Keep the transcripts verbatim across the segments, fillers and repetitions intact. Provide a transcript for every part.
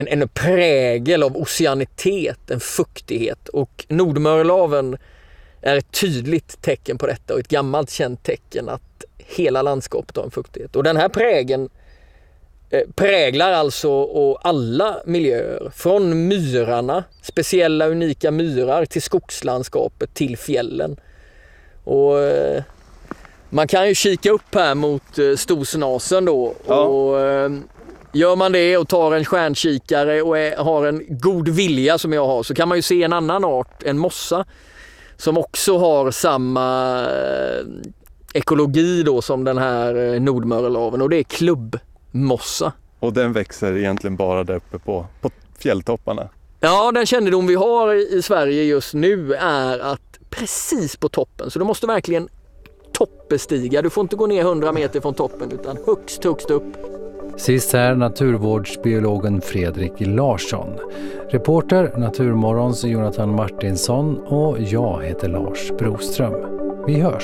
en, en prägel av oceanitet, en fuktighet, och Nordmörlaven är ett tydligt tecken på detta och ett gammalt känt tecken att hela landskapet har en fuktighet. Och den här prägeln eh, präglar alltså och alla miljöer, från myrarna, speciella unika myrar, till skogslandskapet, till fjällen. Och eh, man kan ju kika upp här mot eh, Storsnasen då, ja. och eh, gör man det och tar en stjärnkikare och är, har en god vilja som jag har, så kan man ju se en annan art, en mossa, som också har samma eh, ekologi då som den här eh, Nordmörlaven, och det är klubbmossa. Och den växer egentligen bara där uppe på, på fjälltopparna? Ja, den kännedom vi har i, i Sverige just nu är att precis på toppen, så du måste verkligen toppbestiga. Du får inte gå ner hundra meter från toppen utan högst, högst upp. Sist här naturvårdsbiologen Fredrik Larsson. Reporter Naturmorgons Jonathan Martinsson och jag heter Lars Broström. Vi hörs.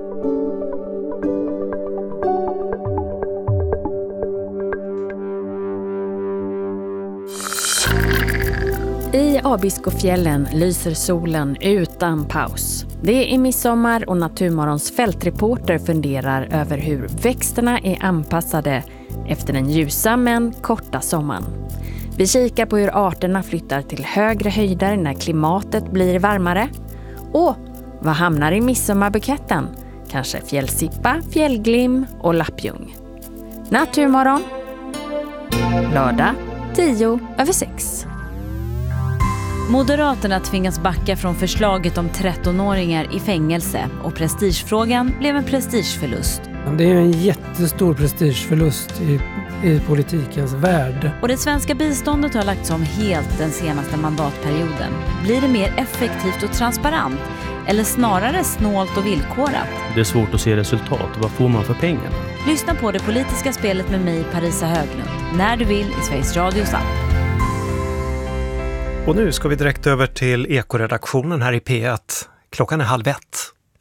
I Abiskofjällen lyser solen utan paus. Det är midsommar och Naturmorgons fältreporter funderar över hur växterna är anpassade efter den ljusa men korta sommaren. Vi kikar på hur arterna flyttar till högre höjder när klimatet blir varmare. Och vad hamnar i midsommarbuketten? Kanske fjällsippa, fjällglim och lappjung. Naturmorgon. Lördag tio över sex. Moderaterna tvingas backa från förslaget om trettonåringar i fängelse och prestigefrågan blev en prestigeförlust. Det är en jättestor prestigeförlust i, i politikens värld. Och det svenska biståndet har lagts om helt den senaste mandatperioden. Blir det mer effektivt och transparent eller snarare snålt och villkorat? Det är svårt att se resultat. Vad får man för pengarna? Lyssna på det politiska spelet med mig, Parisa Höglund, när du vill i Sveriges Radios app. Och nu ska vi direkt över till Ekoredaktionen här i P ett. Klockan är halv ett.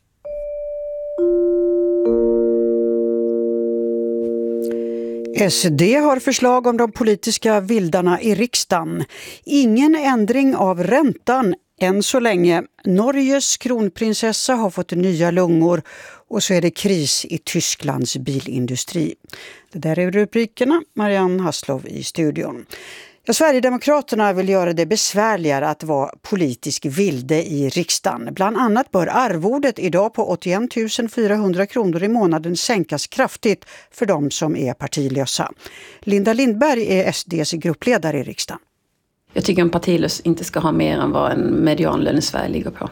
S D har förslag om de politiska vildarna i riksdagen. Ingen ändring av räntan än så länge. Norges kronprinsessa har fått nya lungor och så är det kris i Tysklands bilindustri. Det där är rubrikerna. Marianne Hasslov i studion. Ja, Sverigedemokraterna vill göra det besvärligare att vara politisk vilde i riksdagen. Bland annat bör arvodet idag på åttioen tusen fyrahundra kronor i månaden sänkas kraftigt för de som är partilösa. Linda Lindberg är S D:s gruppledare i riksdagen. Jag tycker en partilös inte ska ha mer än vad en medianlön i Sverige ligger på.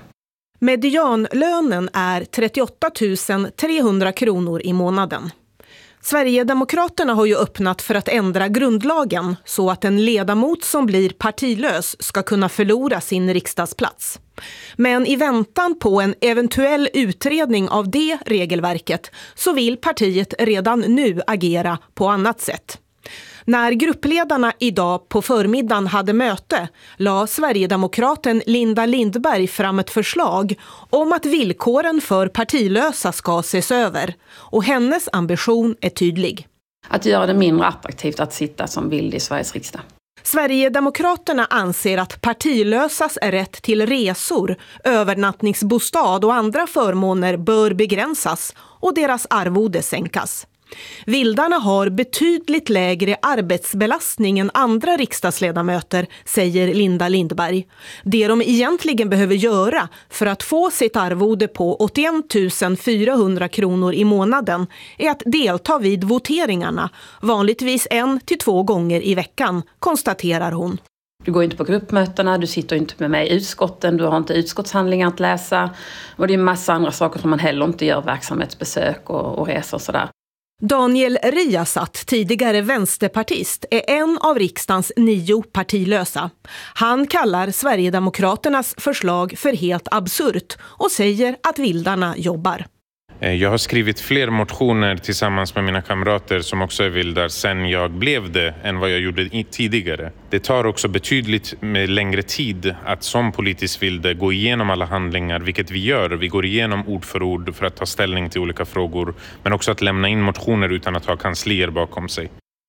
Medianlönen är trettioåtta tusen trehundra kronor i månaden. Sverigedemokraterna har ju öppnat för att ändra grundlagen så att en ledamot som blir partilös ska kunna förlora sin riksdagsplats. Men i väntan på en eventuell utredning av det regelverket så vill partiet redan nu agera på annat sätt. När gruppledarna idag på förmiddagen hade möte la Sverigedemokraten Linda Lindberg fram ett förslag om att villkoren för partilösa ska ses över. Och hennes ambition är tydlig. Att göra det mindre attraktivt att sitta som vild i Sveriges riksdag. Sverigedemokraterna anser att partilösas rätt till resor, övernattningsbostad och andra förmåner bör begränsas och deras arvode sänkas. Vildarna har betydligt lägre arbetsbelastning än andra riksdagsledamöter, säger Linda Lindberg. Det de egentligen behöver göra för att få sitt arvode på åttioen tusen fyrahundra kronor i månaden är att delta vid voteringarna, vanligtvis en till två gånger i veckan, konstaterar hon. Du går inte på gruppmötena, du sitter inte med mig i utskotten, du har inte utskottshandlingar att läsa. Och det är en massa andra saker som man heller inte gör, verksamhetsbesök och, och resor och sådär. Daniel Riasat, tidigare vänsterpartist, är en av riksdagens nio partilösa. Han kallar Sverigedemokraternas förslag för helt absurt och säger att vildarna jobbar. Jag har skrivit fler motioner tillsammans med mina kamrater som också är vildar sen jag blev det än vad jag gjorde tidigare. Det tar också betydligt med längre tid att som politisk vilde gå igenom alla handlingar, vilket vi gör. Vi går igenom ord för ord för att ta ställning till olika frågor, men också att lämna in motioner utan att ha kanslier bakom sig.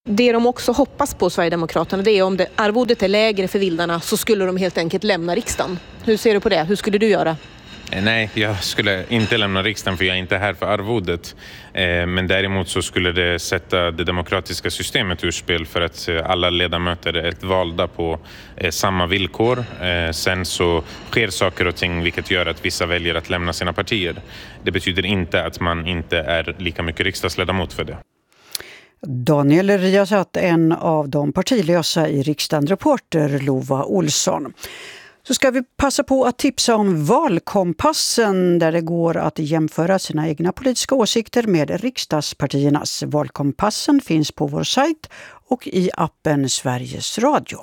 Det de också hoppas på, Sverigedemokraterna, det är om det arvodet är lägre för vildarna så skulle de helt enkelt lämna riksdagen. Hur ser du på det? Hur skulle du göra? Nej, jag skulle inte lämna riksdagen för jag är inte här för arvodet. Men däremot så skulle det sätta det demokratiska systemet ur spel för att alla ledamöter är valda på samma villkor. Sen så sker saker och ting vilket gör att vissa väljer att lämna sina partier. Det betyder inte att man inte är lika mycket riksdagsledamot för det. Daniel Riazat, en av de partilösa i riksdagen, reporter Lova Olsson. Så ska vi passa på att tipsa om Valkompassen där det går att jämföra sina egna politiska åsikter med riksdagspartiernas. Valkompassen finns på vår sajt och i appen Sveriges Radio.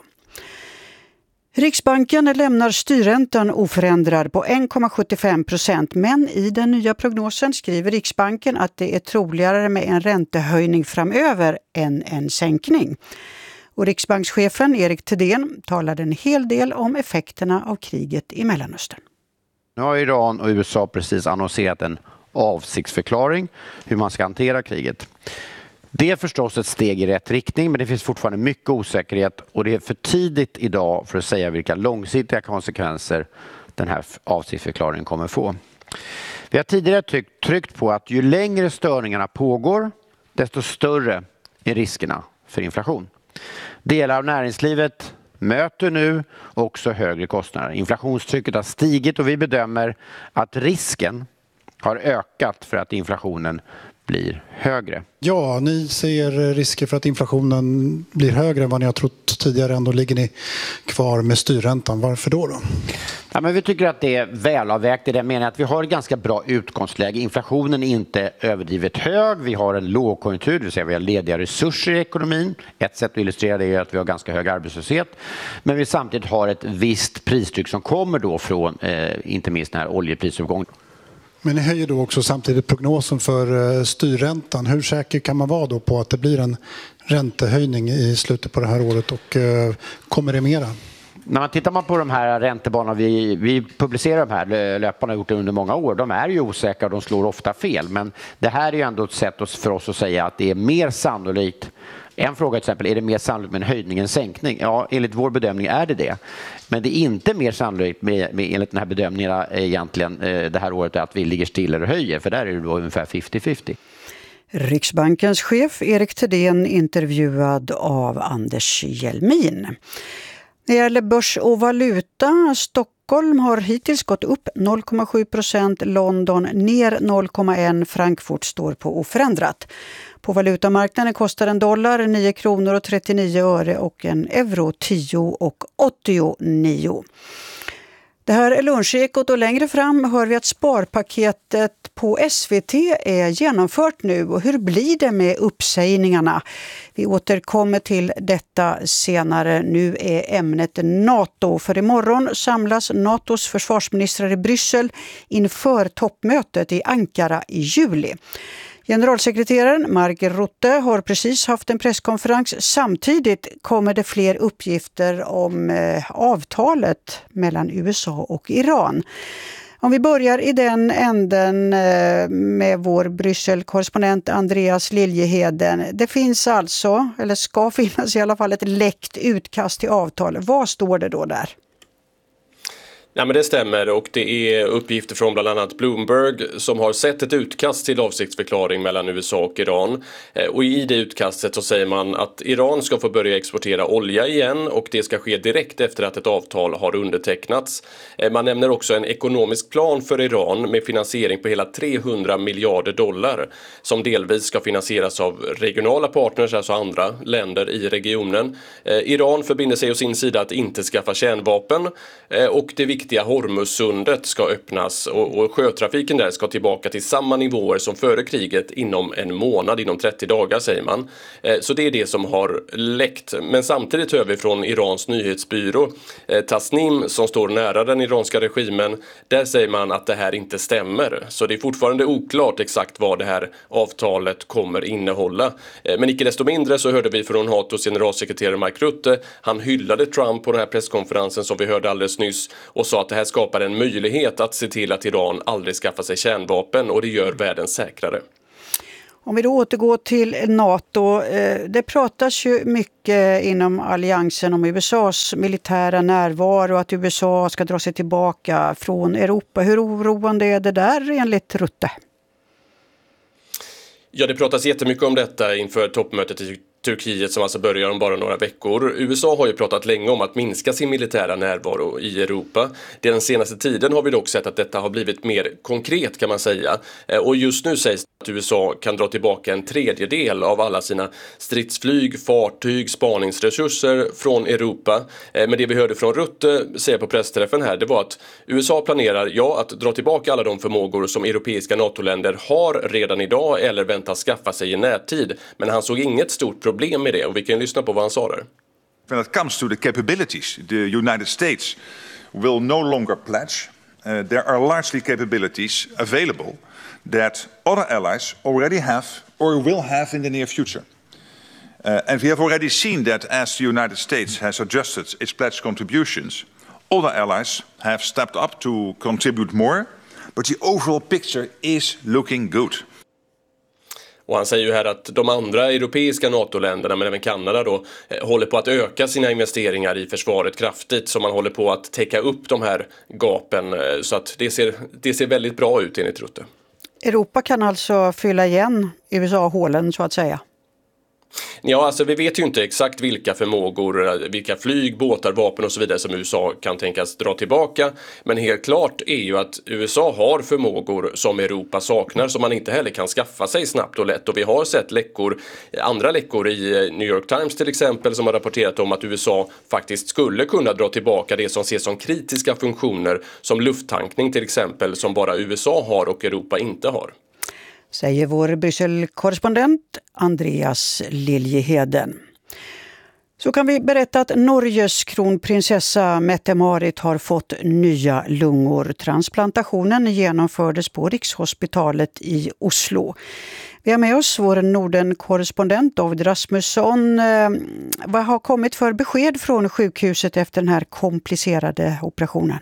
Riksbanken lämnar styrräntan oförändrad på en komma sjuttiofem procent, men i den nya prognosen skriver Riksbanken att det är troligare med en räntehöjning framöver än en sänkning. Och riksbankschefen Erik Thedéen talade en hel del om effekterna av kriget i Mellanöstern. Nu har Iran och U S A precis annonserat en avsiktsförklaring hur man ska hantera kriget. Det är förstås ett steg i rätt riktning, men det finns fortfarande mycket osäkerhet och det är för tidigt idag för att säga vilka långsiktiga konsekvenser den här avsiktsförklaringen kommer få. Vi har tidigare tryckt, tryckt på att ju längre störningarna pågår, desto större är riskerna för inflation. Delar av näringslivet möter nu också högre kostnader. Inflationstrycket har stigit och vi bedömer att risken har ökat för att inflationen blir högre. Ja, ni ser risker för att inflationen blir högre än vad ni har trott tidigare. Ändå ligger ni kvar med styrräntan. Varför då då? Ja, men vi tycker att det är välavvägt i den meningen att vi har ett ganska bra utgångsläge. Inflationen är inte överdrivet hög. Vi har en lågkonjunktur, det vill säga vi har lediga resurser i ekonomin. Ett sätt att illustrera det är att vi har ganska hög arbetslöshet. Men vi samtidigt har ett visst pristryck som kommer då från eh, inte minst den här oljeprisuppgången. Men ni höjer då också samtidigt prognosen för styrräntan. Hur säker kan man vara då på att det blir en räntehöjning i slutet på det här året och kommer det mera? När man tittar man på de här räntebanorna, vi, vi publicerar de här löparna har gjort det under många år. De är ju osäkra och de slår ofta fel. Men det här är ju ändå ett sätt för oss att säga att det är mer sannolikt. En fråga till exempel, är det mer sannolikt med en höjning än sänkning? Ja, enligt vår bedömning är det det. Men det är inte mer sannolikt med, med, enligt den här bedömningen egentligen det här året att vi ligger still eller höjer. För där är det då ungefär femtio femtio. Riksbankens chef Erik Thedéen intervjuad av Anders Hjelmin. När det gäller börs och valuta, Stockholm har hittills gått upp noll komma sju procent, London ner noll komma ett, Frankfurt står på oförändrat. På valutamarknaden kostar en dollar nio kronor och trettionio öre och en euro tio och åttionio. Det här är Lunchekot och längre fram hör vi att sparpaketet på S V T är genomfört nu. Och hur blir det med uppsägningarna? Vi återkommer till detta senare. Nu är ämnet NATO. För imorgon samlas NATOs försvarsministrar i Bryssel inför toppmötet i Ankara i juli. Generalsekreteraren Mark Rutte har precis haft en presskonferens. Samtidigt kommer det fler uppgifter om eh, avtalet mellan U S A och Iran. Om vi börjar i den änden eh, med vår Bryssel-korrespondent Andreas Liljeheden. Det finns alltså, eller ska finnas i alla fall, ett läckt utkast till avtal. Vad står det då där? Ja, men det stämmer och det är uppgifter från bland annat Bloomberg som har sett ett utkast till avsiktsförklaring mellan U S A och Iran. Och i det utkastet så säger man att Iran ska få börja exportera olja igen och det ska ske direkt efter att ett avtal har undertecknats. Man nämner också en ekonomisk plan för Iran med finansiering på hela trehundra miljarder dollar som delvis ska finansieras av regionala partners, alltså andra länder i regionen. Iran förbinder sig å sin sida att inte skaffa kärnvapen och det viktiga Hormuzsundet ska öppnas och, och sjötrafiken där ska tillbaka till samma nivåer som före kriget inom en månad, inom trettio dagar säger man. Eh, så det är det som har läckt. Men samtidigt hör vi från Irans nyhetsbyrå eh, Tasnim som står nära den iranska regimen. Där säger man att det här inte stämmer. Så det är fortfarande oklart exakt vad det här avtalet kommer innehålla. Eh, men icke desto mindre så hörde vi från NATOs generalsekreterare Mark Rutte. Han hyllade Trump på den här presskonferensen som vi hörde alldeles nyss och sa att det här skapar en möjlighet att se till att Iran aldrig skaffar sig kärnvapen och det gör världen säkrare. Om vi då återgår till NATO, det pratas ju mycket inom alliansen om U S A:s militära närvaro, att U S A ska dra sig tillbaka från Europa. Hur oroande är det där enligt Rutte? Ja, det pratas jättemycket om detta inför toppmötet i Turkiet som alltså börjar om bara några veckor. U S A har ju pratat länge om att minska sin militära närvaro i Europa. Den senaste tiden har vi dock sett att detta har blivit mer konkret kan man säga. Och just nu sägs att U S A kan dra tillbaka en tredjedel av alla sina stridsflyg, fartyg, spaningsresurser från Europa. Men det vi hörde från Rutte säga på pressträffen här, det var att U S A planerar ja att dra tillbaka alla de förmågor som europeiska NATO-länder har redan idag eller väntas skaffa sig i närtid. Men han såg inget stort problem problem med det och vi kan lyssna på vad han sa där. When it comes to the capabilities, the United States will no longer pledge. Uh, there are largely capabilities available that other allies already have or will have in the near future. Uh, and we have already seen that as the United States has adjusted its pledge contributions, other allies have stepped up to contribute more, but the overall picture is looking good. Och han säger ju här att de andra europeiska NATO-länderna, men även Kanada då, eh, håller på att öka sina investeringar i försvaret kraftigt. Så man håller på att täcka upp de här gapen. Eh, så att det ser, det ser väldigt bra ut enligt Rutte. Europa kan alltså fylla igen U S A-hålen så att säga. Ja, alltså vi vet ju inte exakt vilka förmågor, vilka flyg, båtar, vapen och så vidare som U S A kan tänkas dra tillbaka. Men helt klart är ju att U S A har förmågor som Europa saknar som man inte heller kan skaffa sig snabbt och lätt. Och vi har sett läckor, andra läckor i New York Times till exempel som har rapporterat om att U S A faktiskt skulle kunna dra tillbaka det som ses som kritiska funktioner som lufttankning till exempel som bara U S A har och Europa inte har. Säger vår Bryssel-korrespondent Andreas Liljeheden. Så kan vi berätta att Norges kronprinsessa Mette-Marit har fått nya lungor. Transplantationen genomfördes på Rikshospitalet i Oslo. Vi har med oss vår Norden-korrespondent David Rasmusson. Vad har kommit för besked från sjukhuset efter den här komplicerade operationen?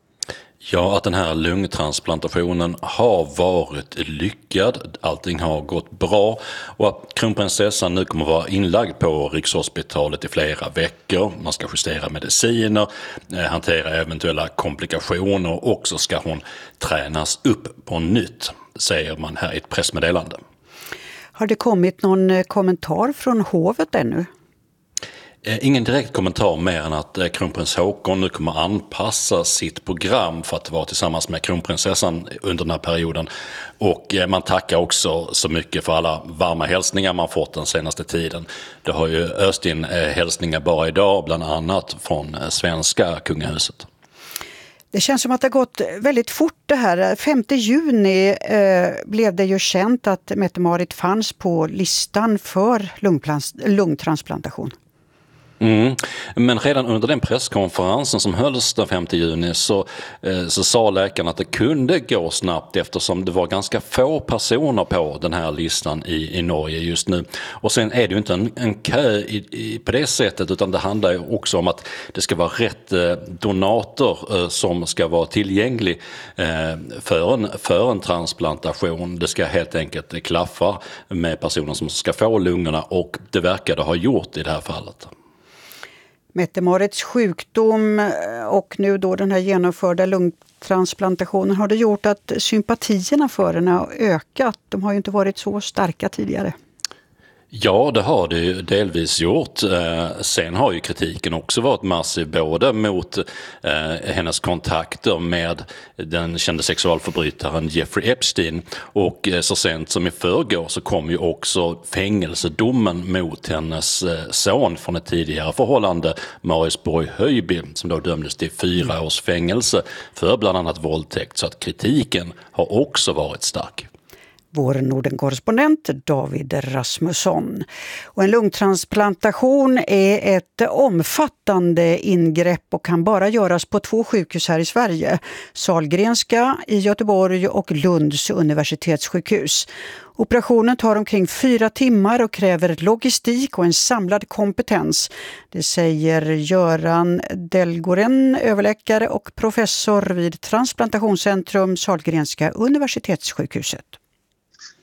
Ja, att den här lungtransplantationen har varit lyckad, allting har gått bra och att kronprinsessan nu kommer vara inlagd på Rikshospitalet i flera veckor. Man ska justera mediciner, hantera eventuella komplikationer och också ska hon tränas upp på nytt, säger man här i ett pressmeddelande. Har det kommit någon kommentar från hovet ännu? Ingen direkt kommentar mer än att kronprins Håkon nu kommer anpassa sitt program för att vara tillsammans med kronprinsessan under den här perioden. Och man tackar också så mycket för alla varma hälsningar man fått den senaste tiden. Det har ju öst in hälsningar bara idag, bland annat från svenska kungahuset. Det känns som att det har gått väldigt fort det här. femte juni eh, blev det ju känt att Mette-Marit fanns på listan för lungtransplantation. Mm. Men redan under den presskonferensen som hölls den femte juni så, eh, så sa läkaren att det kunde gå snabbt eftersom det var ganska få personer på den här listan i, i Norge just nu. Och sen är det ju inte en, en kö i, i, på det sättet utan det handlar ju också om att det ska vara rätt eh, donator eh, som ska vara tillgänglig eh, för, en, för en transplantation. Det ska helt enkelt klaffa med personer som ska få lungorna och det verkar det ha gjort i det här fallet. Mette-Marits sjukdom och nu då den här genomförda lungtransplantationen, har det gjort att sympatierna för den har ökat? De har ju inte varit så starka tidigare. Ja, det har det ju delvis gjort. Sen har ju kritiken också varit massiv både mot hennes kontakter med den kände sexualförbrytaren Jeffrey Epstein och så sent som i förrgår så kom ju också fängelsedomen mot hennes son från ett tidigare förhållande, Marius Borg Höjby, som då dömdes till fyra års fängelse för bland annat våldtäkt, så att kritiken har också varit stark. Vår Norden-korrespondent David Rasmusson. Och en lungtransplantation är ett omfattande ingrepp och kan bara göras på två sjukhus här i Sverige. Sahlgrenska i Göteborg och Lunds universitetssjukhus. Operationen tar omkring fyra timmar och kräver logistik och en samlad kompetens. Det säger Göran Delgoren, överläkare och professor vid Transplantationscentrum Sahlgrenska universitetssjukhuset.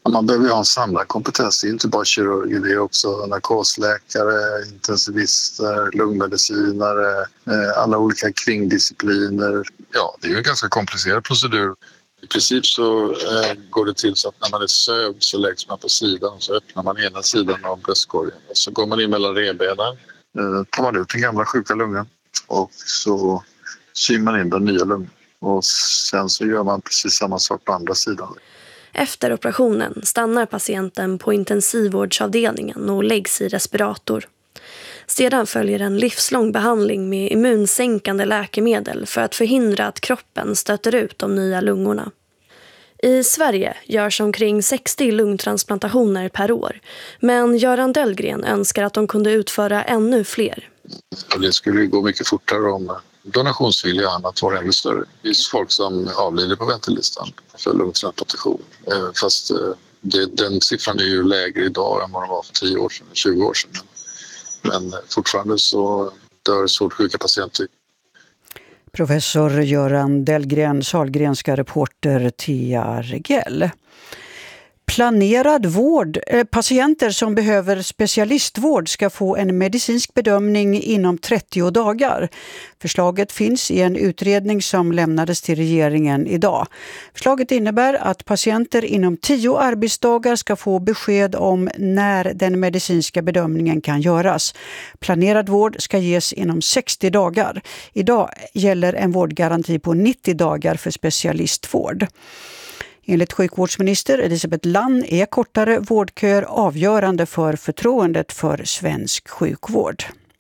Ja, man behöver ju ha en samlad kompetens. Det är inte bara kirurger, det är också narkosläkare, intensivister, lungmedicinare, alla olika kringdiscipliner. Ja, det är ju en ganska komplicerad procedur. I princip så eh, går det till så att när man är sövd så läggs man på sidan och så öppnar man ena sidan av bröstkorgen. Och så går man in mellan revbenen, eh, tar man ut den gamla sjuka lungan och så syr man in den nya lungan. Och sen så gör man precis samma sak på andra sidan. Efter operationen stannar patienten på intensivvårdsavdelningen och läggs i respirator. Sedan följer en livslång behandling med immunsänkande läkemedel för att förhindra att kroppen stöter ut de nya lungorna. I Sverige görs omkring sextio lungtransplantationer per år, men Göran Dellgren önskar att de kunde utföra ännu fler. Det skulle gå mycket fortare om donationsvilja och annat var ännu större. Det är folk som avlider på väntelistan för lungtransplantation. Fast det, den siffran är ju lägre idag än vad den var för tio år sedan, tjugo år sedan. Men fortfarande så dör svårt sjuka patienter. Professor Göran Dellgren, Sahlgrenska reporter Thea Regell. Planerad vård. Patienter som behöver specialistvård ska få en medicinsk bedömning inom trettio dagar. Förslaget finns i en utredning som lämnades till regeringen idag. Förslaget innebär att patienter inom tio arbetsdagar ska få besked om när den medicinska bedömningen kan göras. Planerad vård ska ges inom sextio dagar. Idag gäller en vårdgaranti på nittio dagar för specialistvård. Enligt sjukvårdsminister Elisabeth Lann är kortare vårdköer avgörande för förtroendet för svensk sjukvård.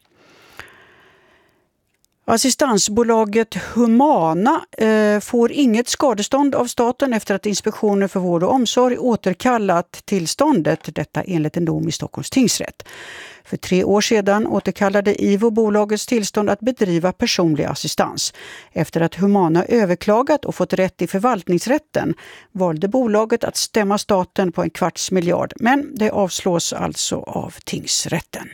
Assistansbolaget Humana eh, får inget skadestånd av staten efter att Inspektionen för vård och omsorg återkallat tillståndet, detta enligt en dom i Stockholms tingsrätt. För tre år sedan återkallade I V O bolagets tillstånd att bedriva personlig assistans. Efter att Humana överklagat och fått rätt i förvaltningsrätten valde bolaget att stämma staten på en kvarts miljard, men det avslås alltså av tingsrätten.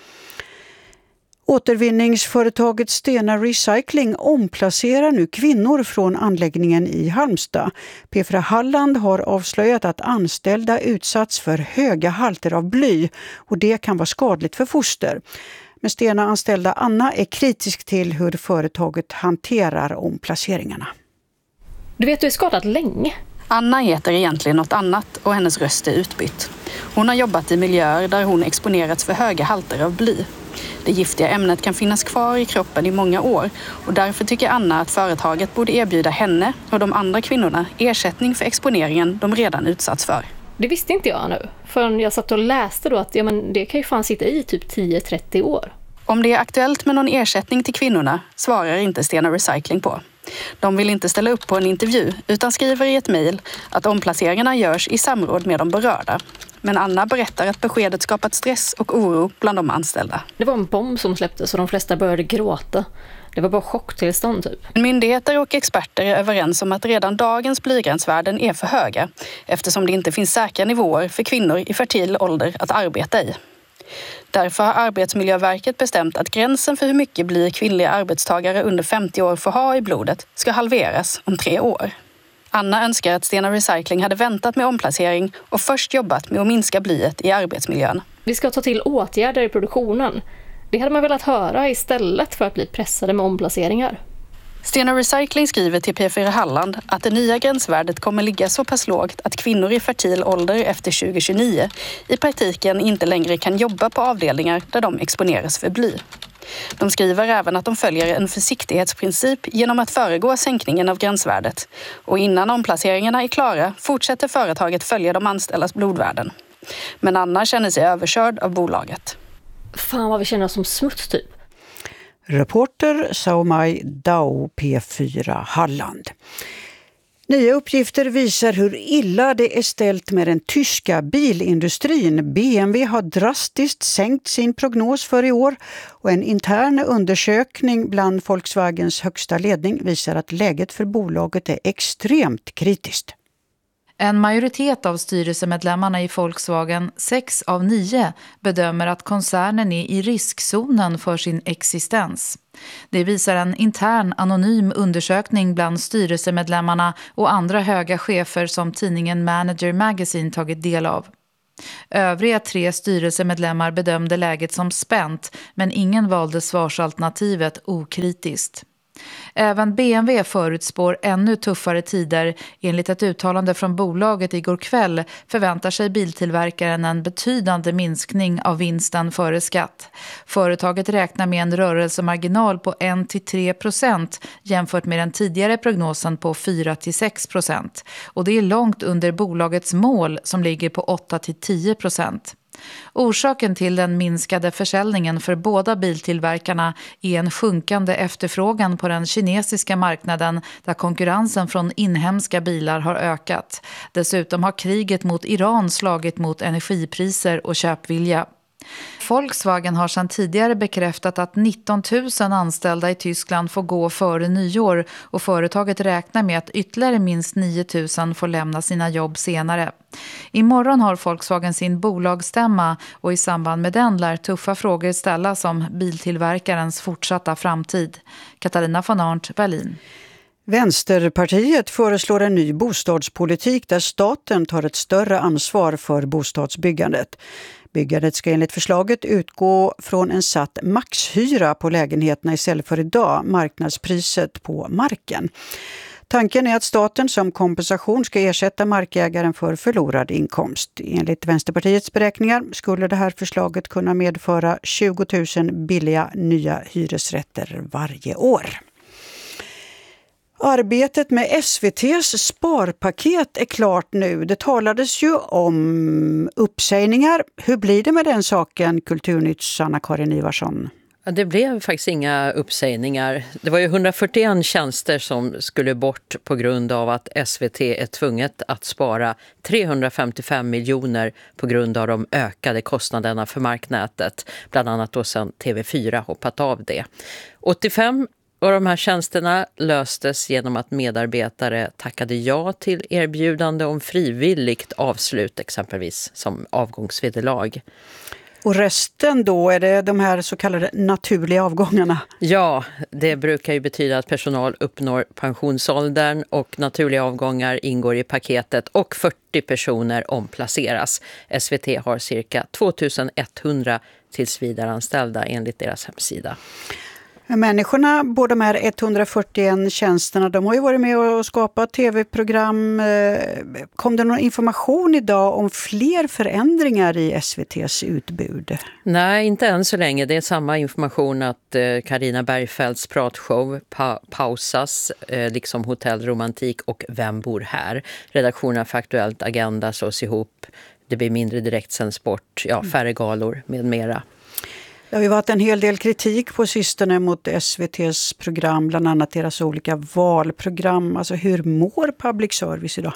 Återvinningsföretaget Stena Recycling omplacerar nu kvinnor från anläggningen i Halmstad. P fyra Halland har avslöjat att anställda utsatts för höga halter av bly och det kan vara skadligt för foster. Men Stena-anställda Anna är kritisk till hur företaget hanterar omplaceringarna. Du vet, du är skadad länge. Anna heter egentligen något annat och hennes röst är utbytt. Hon har jobbat i miljöer där hon exponerats för höga halter av bly. Det giftiga ämnet kan finnas kvar i kroppen i många år och därför tycker Anna att företaget borde erbjuda henne och de andra kvinnorna ersättning för exponeringen de redan utsatts för. Det visste inte jag nu, förrän jag satt och läste då att ja, men det kan ju fan sitta i typ tio till trettio år. Om det är aktuellt med någon ersättning till kvinnorna svarar inte Stena Recycling på. De vill inte ställa upp på en intervju utan skriver i ett mejl att omplaceringarna görs i samråd med de berörda. Men Anna berättar att beskedet skapat stress och oro bland de anställda. Det var en bomb som släpptes och de flesta började gråta. Det var bara chocktillstånd typ. Myndigheter och experter är överens om att redan dagens blygränsvärden är för höga eftersom det inte finns säkra nivåer för kvinnor i fertil ålder att arbeta i. Därför har Arbetsmiljöverket bestämt att gränsen för hur mycket bly kvinnliga arbetstagare under femtio år får ha i blodet ska halveras om tre år. Anna önskar att Stena Recycling hade väntat med omplacering och först jobbat med att minska blyet i arbetsmiljön. Vi ska ta till åtgärder i produktionen. Det hade man velat höra istället för att bli pressade med omplaceringar. Stena Recycling skriver till P fyra Halland att det nya gränsvärdet kommer ligga så pass lågt att kvinnor i fertil ålder efter tjugo tjugonio i praktiken inte längre kan jobba på avdelningar där de exponeras för bly. De skriver även att de följer en försiktighetsprincip genom att föregå sänkningen av gränsvärdet. Och innan omplaceringarna är klara fortsätter företaget följa de anställdas blodvärden. Men Anna känner sig överkörd av bolaget. Fan vad vi känner oss som smuts typ. Reporter Saumai Dao, P fyra Halland. Nya uppgifter visar hur illa det är ställt med den tyska bilindustrin. B M W har drastiskt sänkt sin prognos för i år och en intern undersökning bland Volkswagens högsta ledning visar att läget för bolaget är extremt kritiskt. En majoritet av styrelsemedlemmarna i Volkswagen, sex av nio, bedömer att koncernen är i riskzonen för sin existens. Det visar en intern anonym undersökning bland styrelsemedlemmarna och andra höga chefer som tidningen Manager Magazine tagit del av. Övriga tre styrelsemedlemmar bedömde läget som spänt, men ingen valde svarsalternativet okritiskt. Även B M W förutspår ännu tuffare tider. Enligt ett uttalande från bolaget igår kväll förväntar sig biltillverkaren en betydande minskning av vinsten före skatt. Företaget räknar med en rörelsemarginal på ett till tre procent jämfört med den tidigare prognosen på fyra till sex procent. Och det är långt under bolagets mål som ligger på åtta till tio procent. Orsaken till den minskade försäljningen för båda biltillverkarna är en sjunkande efterfrågan på den kinesiska marknaden där konkurrensen från inhemska bilar har ökat. Dessutom har kriget mot Iran slagit mot energipriser och köpvilja. Volkswagen har sedan tidigare bekräftat att nitton tusen anställda i Tyskland får gå före nyår och företaget räknar med att ytterligare minst nio tusen får lämna sina jobb senare. Imorgon har Volkswagen sin bolagsstämma och i samband med den lär tuffa frågor ställas om biltillverkarens fortsatta framtid. Katarina von Arndt, Berlin. Vänsterpartiet föreslår en ny bostadspolitik där staten tar ett större ansvar för bostadsbyggandet. Byggandet ska enligt förslaget utgå från en satt maxhyra på lägenheterna istället för idag marknadspriset på marken. Tanken är att staten som kompensation ska ersätta markägaren för förlorad inkomst. Enligt Vänsterpartiets beräkningar skulle det här förslaget kunna medföra tjugo tusen billiga nya hyresrätter varje år. Arbetet med S V T:s sparpaket är klart nu. Det talades ju om uppsägningar. Hur blir det med den saken, Kulturnytts Anna-Karin Ivarsson? Ja, det blev faktiskt inga uppsägningar. Det var ju hundrafyrtioen tjänster som skulle bort på grund av att S V T är tvunget att spara trehundrafemtiofem miljoner på grund av de ökade kostnaderna för marknätet. Bland annat då sedan T V fyra hoppat av det. åttiofem och de här tjänsterna löstes genom att medarbetare tackade ja till erbjudande om frivilligt avslut, exempelvis som avgångsvederlag. Och resten då, är det de här så kallade naturliga avgångarna? Ja, det brukar ju betyda att personal uppnår pensionsåldern och naturliga avgångar ingår i paketet och fyrtio personer omplaceras. S V T har cirka tvåtusenetthundra tillsvidareanställda enligt deras hemsida. Människorna, båda de här etthundrafyrtioen tjänsterna, de har ju varit med och skapat tv-program. Kom det någon information idag om fler förändringar i S V T:s utbud? Nej, inte än så länge. Det är samma information att Carina Bergfeldts pratshow pa- pausas, liksom Hotell Romantik och Vem bor här? Redaktionerna för Aktuellt Agenda sås ihop. Det blir mindre direktsänd sport, ja, färre galor med mera. Det har ju varit en hel del kritik på sistone mot S V T:s program, bland annat deras olika valprogram. Alltså hur mår public service idag?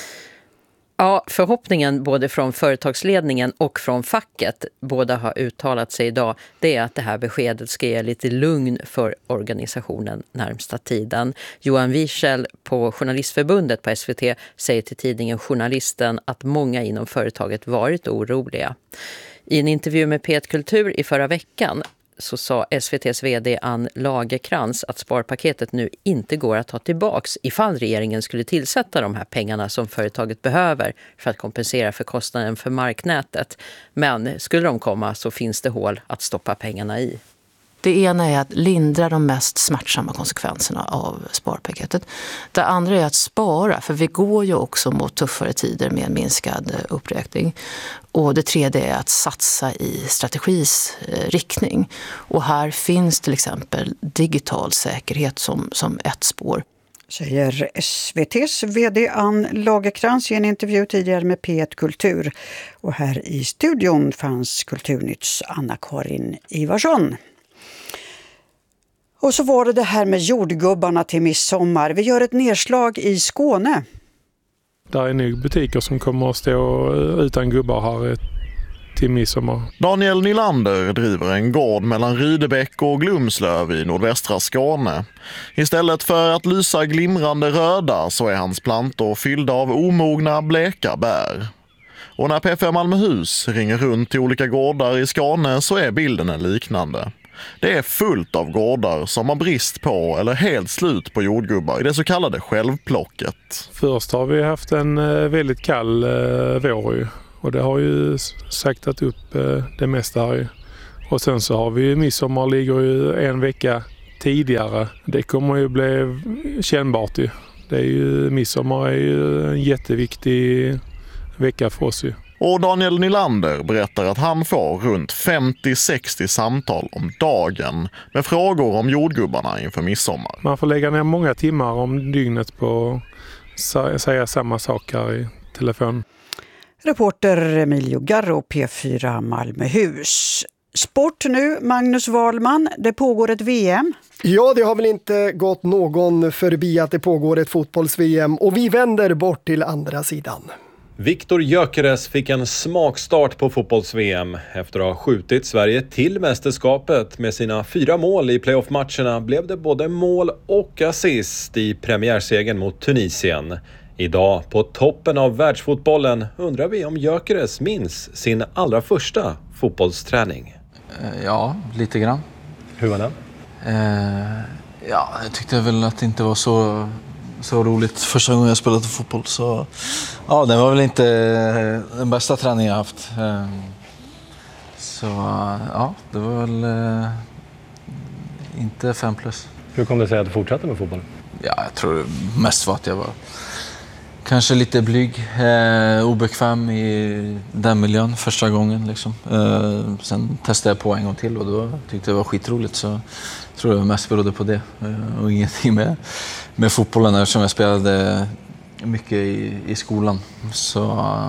Ja, förhoppningen både från företagsledningen och från facket, båda har uttalat sig idag, det är att det här beskedet ska ge lite lugn för organisationen närmsta tiden. Johan Wiesel på Journalistförbundet på S V T säger till tidningen Journalisten att många inom företaget varit oroliga. I en intervju med P ett Kultur i förra veckan så sa S V T:s vd Ann Lagerkrans att sparpaketet nu inte går att ta tillbaks ifall regeringen skulle tillsätta de här pengarna som företaget behöver för att kompensera för kostnaden för marknätet. Men skulle de komma så finns det hål att stoppa pengarna i. Det ena är att lindra de mest smärtsamma konsekvenserna av sparpaketet. Det andra är att spara, för vi går ju också mot tuffare tider med minskad uppräkning. Och det tredje är att satsa i strategis riktning. Och här finns till exempel digital säkerhet som, som ett spår. Säger S V T:s vd Ann Lagerkrans i en intervju tidigare med P ett Kultur. Och här i studion fanns Kulturnytts Anna-Karin Ivarsson. Och så var det det här med jordgubbarna till midsommar. Vi gör ett nedslag i Skåne. Där är nog butiker som kommer att stå utan gubbar här till midsommar. Daniel Nylander driver en gård mellan Rydebäck och Glumslöv i nordvästra Skåne. Istället för att lysa glimrande röda så är hans plantor fyllda av omogna bleka bär. Och när P fem Malmöhus ringer runt till olika gårdar i Skåne så är bilden en liknande. Det är fullt av gårdar som har brist på eller helt slut på jordgubbar i det så kallade självplocket. Först har vi haft en väldigt kall vår och det har ju saktat upp det mesta här. Och sen så har vi midsommar ligger ju en vecka tidigare. Det kommer ju bli kännbart ju. Det är ju, midsommar är ju en jätteviktig vecka för oss ju. Och Daniel Nylander berättar att han får runt femtio till sextio samtal om dagen med frågor om jordgubbarna inför midsommar. Man får lägga ner många timmar om dygnet på att säga samma sak här i telefon. Reporter Emilio Garro, P fyra Malmöhus. Sport nu, Magnus Wahlman. Det pågår ett V M. Ja, det har väl inte gått någon förbi att det pågår ett fotbolls-V M och vi vänder bort till andra sidan. Viktor Gyökeres fick en smakstart på fotbolls-V M. Efter att ha skjutit Sverige till mästerskapet med sina fyra mål i playoff-matcherna blev det både mål och assist i premiärsegern mot Tunisien. Idag, på toppen av världsfotbollen, undrar vi om Gyökeres minns sin allra första fotbollsträning. Ja, lite grann. Hur var det? Eh, ja, jag tyckte väl att det inte var så... så roligt första gången jag spelade fotboll, så ja, det var väl inte den bästa träningen jag haft. Så ja, det var väl inte fem plus. Hur kom det sig att du fortsatte med fotboll? Ja, jag tror mest var att jag var kanske lite blyg, eh, obekväm i den miljön första gången liksom. Eh, sen testade jag på en gång till och då tyckte jag det var skitroligt, så jag tror jag mest berodde på det eh, och ingenting med med fotbollen eftersom jag spelade mycket i, i skolan. Så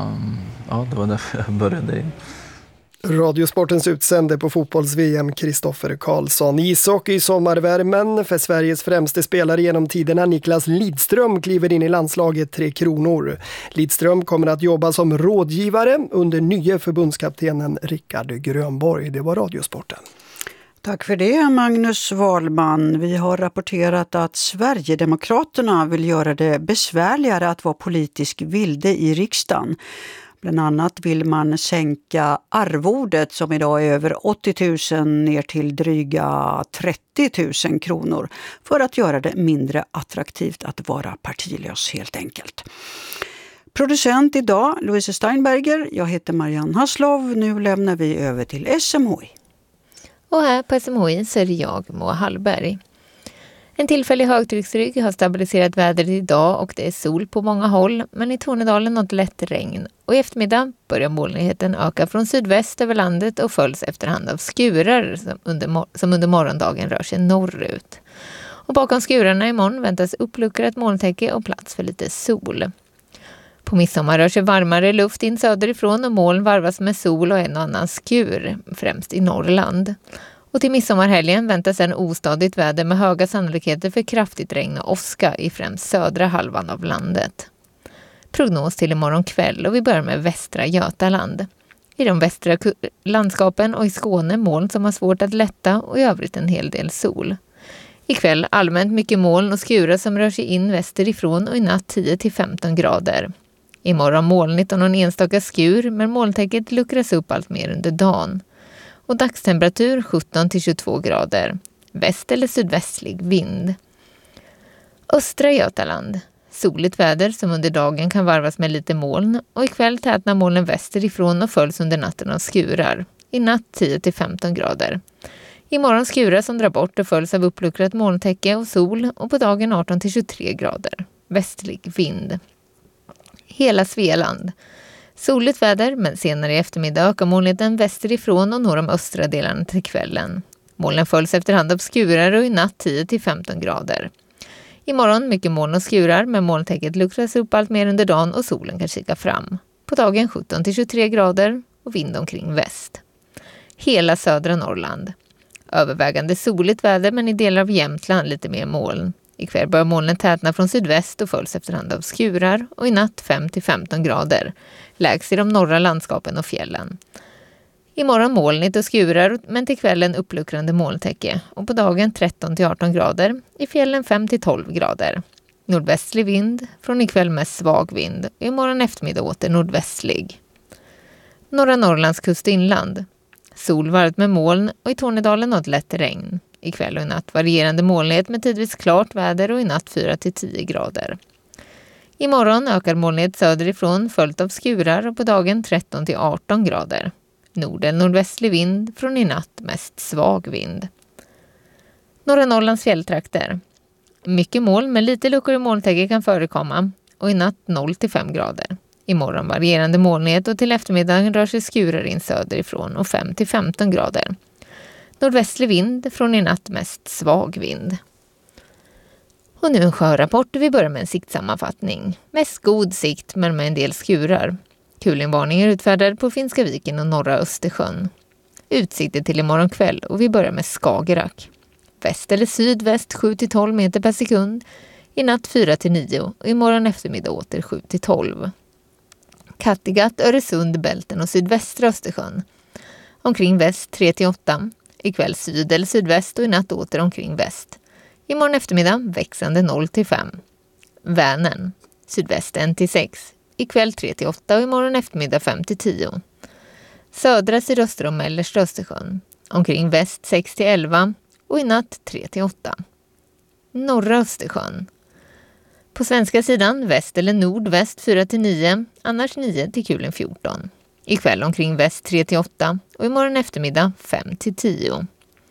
ja, det var därför jag började. Radiosportens utsände på fotbolls-V M, Kristoffer Karlsson. Ishockey i sommarvärmen för Sveriges främste spelare genom tiderna, Niklas Lidström, kliver in i landslaget Tre Kronor. Lidström kommer att jobba som rådgivare under nya förbundskaptenen Rickard Grönborg. Det var Radiosporten. Tack för det, Magnus Wahlman. Vi har rapporterat att Sverigedemokraterna vill göra det besvärligare att vara politisk vilde i riksdagen. Bland annat vill man sänka arvodet som idag är över åttio tusen ner till dryga trettio tusen kronor för att göra det mindre attraktivt att vara partilös helt enkelt. Producent idag, Louise Steinberger. Jag heter Marianne Haslov. Nu lämnar vi över till S M H I. Och här på S M H I så är det jag, Moa Hallberg. En tillfällig högtrycksrygg har stabiliserat vädret idag och det är sol på många håll, men i Tornedalen något lätt regn. Och i eftermiddag börjar molnigheten öka från sydväst över landet och följs efterhand av skurar som under, som under morgondagen rör sig norrut. Och bakom skurarna imorgon väntas uppluckrat molntäcke och plats för lite sol. På midsommar rör sig varmare luft in söderifrån och moln varvas med sol och en och annan skur, främst i Norrland. Och till midsommarhelgen väntas en ostadigt väder med höga sannolikheter för kraftigt regn och åska i främst södra halvan av landet. Prognos till imorgon kväll och vi börjar med västra Götaland. I de västra landskapen och i Skåne moln som har svårt att lätta och i övrigt en hel del sol. Ikväll allmänt mycket moln och skurar som rör sig in västerifrån och i natt tio till femton grader. Imorgon molnigt och någon enstaka skur, men molntäcket luckras upp allt mer under dagen. Och dagstemperatur sjutton till tjugotvå grader. Väst- eller sydvästlig vind. Östra Götaland. Soligt väder som under dagen kan varvas med lite moln och ikväll tätnar molnen västerifrån och följs under natten av skurar. I natt tio till femton grader. Imorgon skurar som drar bort och följs av uppluckrat molntäcke och sol och på dagen arton till tjugotre grader. Västlig vind. Hela Svealand. Soligt väder, men senare i eftermiddag ökar molnigheten västerifrån och når de östra delarna till kvällen. Molnen följs efterhand av skurar och i natt tio till femton grader. Imorgon mycket moln och skurar, men molntäcket luckras upp allt mer under dagen och solen kan kika fram. På dagen sjutton till tjugotre grader och vind omkring väst. Hela södra Norrland. Övervägande soligt väder, men i delar av Jämtland lite mer moln. Ikväll börjar molnen tätna från sydväst och följs efterhand av skurar och i natt fem till femton grader. Lägst i de norra landskapen och fjällen. Imorgon molnigt och skurar, men till kvällen uppluckrande molntäcke. Och på dagen tretton till arton grader, i fjällen fem till tolv grader. Nordvästlig vind, från ikväll mest svag vind. Och imorgon eftermiddag åter nordvästlig. Norra Norrlands kust och inland. Sol varmt med moln och i Tornedalen något lätt regn. Ikväll och i natt varierande molnighet med tidvis klart väder och i natt fyra till tio grader. Imorgon ökar molnighet söderifrån följt av skurar och på dagen tretton till arton grader. Nord- eller nordvästlig vind, från i natt mest svag vind. Norra Norrlands fjälltrakter. Mycket moln men lite luckor i molntäcke kan förekomma och i natt noll till fem grader. Imorgon varierande molnighet och till eftermiddagen rör sig skurar in söderifrån och fem till femton grader. Nordvästlig vind, från i natt mest svag vind. Och nu en sjörapport. Vi börjar med en siktsammanfattning. Mest god sikt men med en del skurar. Kulinvarning är utfärdad på Finska viken och norra Östersjön. Utsikter till imorgon kväll och vi börjar med Skagerrak. Väst eller sydväst sju till tolv meter per sekund. I natt fyra till nio och imorgon eftermiddag åter sju till tolv. Kattegatt, Öresund, Bälten och sydvästra Östersjön. Omkring väst tre till åtta. Ikväll syd eller sydväst och i natt åter omkring väst. Imorgon eftermiddag växande noll till fem. Vänern, sydväst ett till sex. Ikväll tre till åtta och imorgon eftermiddag fem till tio. Södra, sydöstra och mellersta Östersjön. Omkring väst sex till elva och i natt tre till åtta. Norra Östersjön. På svenska sidan väst eller nordväst fyra till nio, annars nio till kulen fjorton. Ikväll omkring väst tre till åtta och imorgon eftermiddag fem till tio.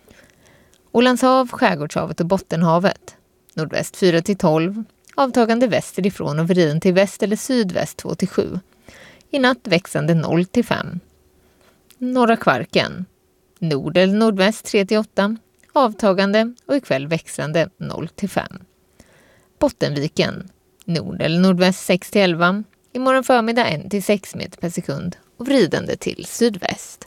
Ålandshav, Skärgårdshavet och Bottenhavet. Nordväst fyra till tolv, avtagande västerifrån och vriden till väst eller sydväst två till sju. I natt växande noll till fem. Norra Kvarken. Nord eller nordväst tre till åtta, avtagande och ikväll växande noll till fem. Bottenviken. Nord eller nordväst sex till elva, imorgon förmiddag ett till sex meter per sekund och vridande till sydväst.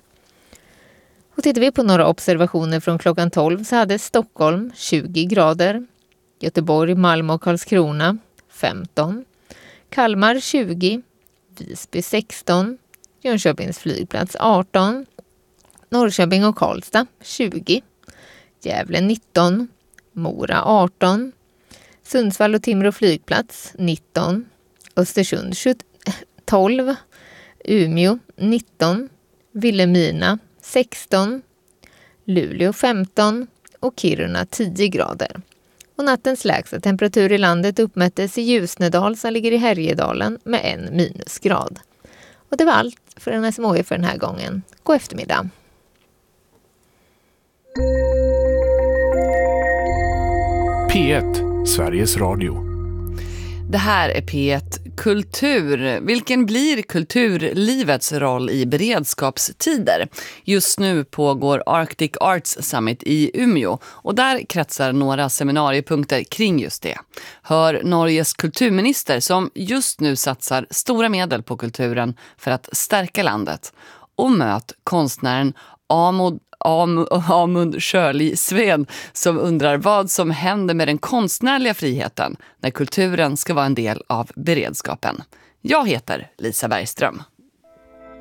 Och tittar vi på några observationer från klockan tolv så hade Stockholm tjugo grader, Göteborg, Malmö och Karlskrona femton, Kalmar tjugo, Visby sexton, Jönköpings flygplats arton, Norrköping och Karlstad tjugo, Gävle nitton, Mora arton, Sundsvall och Timrå flygplats nitton, Östersund tolv, Umeå nitton, Vilhelmina sexton, Luleå femton och Kiruna tio grader. Och nattens lägsta temperatur i landet uppmättes i Ljusnedal som ligger i Härjedalen med en minusgrad. Och det var allt för en S M H I för den här gången. God eftermiddag. P ett, Sveriges Radio. Det här är P ett Kultur. Vilken blir kulturlivets roll i beredskapstider? Just nu pågår Arctic Arts Summit i Umeå och där kretsar några seminariepunkter kring just det. Hör Norges kulturminister som just nu satsar stora medel på kulturen för att stärka landet. Och möt konstnären Amod Am- Amund Shirley Sveen som undrar vad som händer med den konstnärliga friheten när kulturen ska vara en del av beredskapen. Jag heter Lisa Bergström.